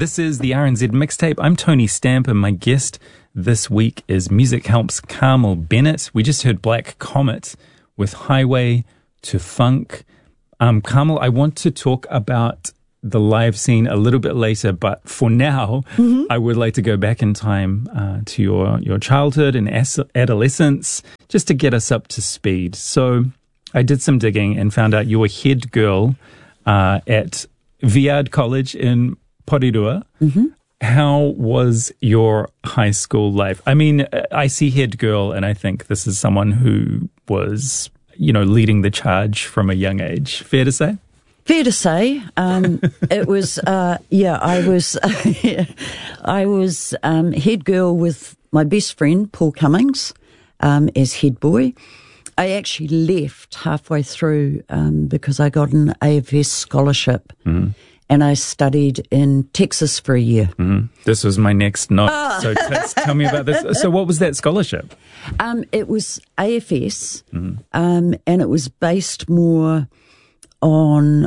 This is the RNZ Mixtape. I'm Tony Stamp, and my guest this week is Music Help's Carmel Bennett. We just heard Black Comet with Highway to Funk. Carmel, I want to talk about the live scene a little bit later, but for now, I would like to go back in time to your childhood and adolescence, just to get us up to speed. So I did some digging and found out you were head girl at Viard College in Porirua. How was your high school life? I mean, I see head girl and I think this is someone who was, leading the charge from a young age. Fair to say? Fair to say. It was, I was head girl with my best friend, Paul Cummings, as head boy. I actually left halfway through because I got an AFS scholarship and I studied in Texas for a year. This was my next note. So tell me about this. So what was that scholarship? It was AFS and it was based more on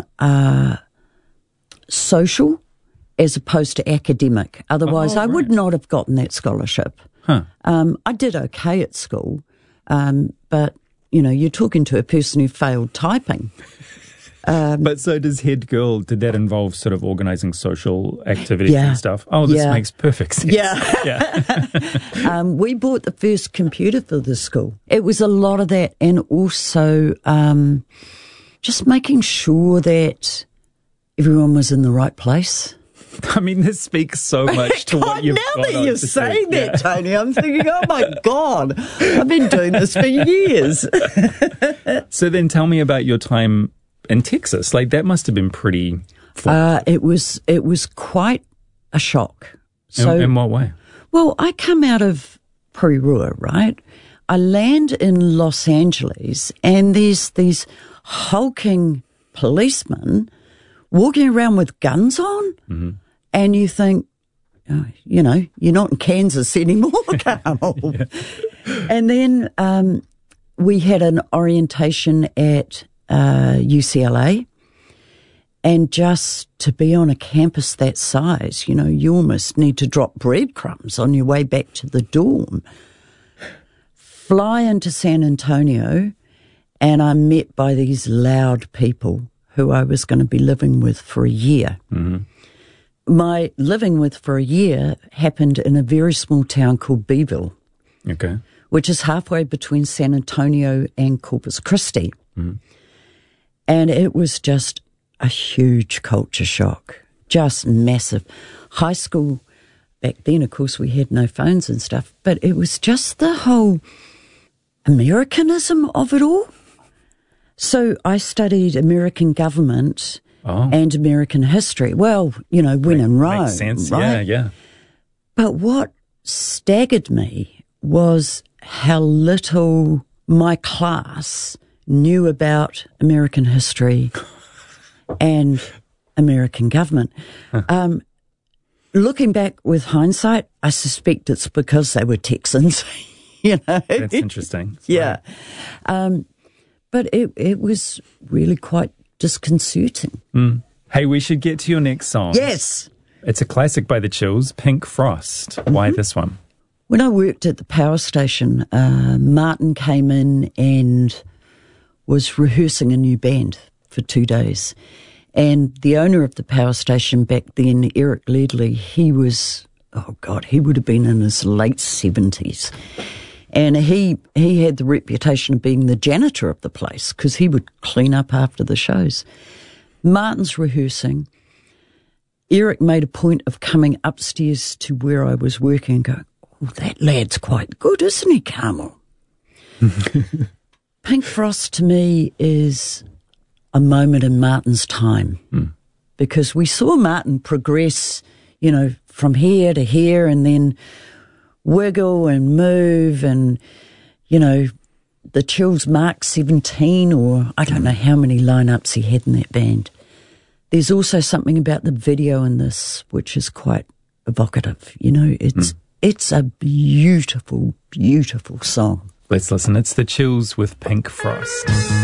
social as opposed to academic. Otherwise, I would not have gotten that scholarship. I did okay at school, but, you're talking to a person who failed typing. But so did that involve sort of organising social activities and stuff? Oh, this makes perfect sense. We bought the first computer for the school. It was a lot of that, and also just making sure that everyone was in the right place. I mean, this speaks so much to what you've got. Now that you're saying that, Tony, I'm thinking, oh my God, I've been doing this for years. So then tell me about your time in Texas. Like, that must have been pretty it was quite a shock. So, in what way? Well, I come out of Porirua, right? I land in Los Angeles and there's these hulking policemen walking around with guns on, and you think, you're not in Kansas anymore, Carmel. And then we had an orientation at UCLA, and just to be on a campus that size, you almost need to drop breadcrumbs on your way back to the dorm. Fly into San Antonio, and I'm met by these loud people who I was going to be living with for a year. My living with for a year happened in a very small town called Beeville, which is halfway between San Antonio and Corpus Christi. And it was just a huge culture shock, just massive. High school, back then, of course, we had no phones and stuff, but it was just the whole Americanism of it all. So I studied American government and American history. Well, when in Rome. Makes sense, right? yeah. But what staggered me was how little my class knew about American history and American government. Looking back with hindsight, I suspect it's because they were Texans, That's interesting. Yeah. But it was really quite disconcerting. Hey, we should get to your next song. Yes. It's a classic by the Chills, Pink Frost. Why this one? When I worked at the power station, Martin came in and was rehearsing a new band for 2 days. And the owner of the power station back then, Eric Ledley, he was, he would have been in his late 70s. And he had the reputation of being the janitor of the place because he would clean up after the shows. Martin's rehearsing. Eric made a point of coming upstairs to where I was working and going, oh, that lad's quite good, isn't he, Carmel? Pink Frost to me is a moment in Martin's time because we saw Martin progress, from here to here and then wiggle and move and, the Chills Mark 17 or I don't know how many lineups he had in that band. There's also something about the video in this which is quite evocative. It's a beautiful, beautiful song. Let's listen. It's the Chills with Pink Frost.